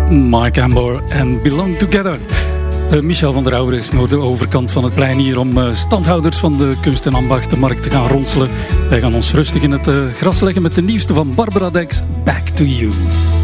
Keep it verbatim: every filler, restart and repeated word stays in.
Mike Ambor en Belong Together. Uh, Michel van der Ouwer is naar de overkant van het plein hier om uh, standhouders van de kunst- en ambachtenmarkt te gaan ronselen. Wij gaan ons rustig in het uh, gras leggen met de nieuwste van Barbara Dex, Back to You.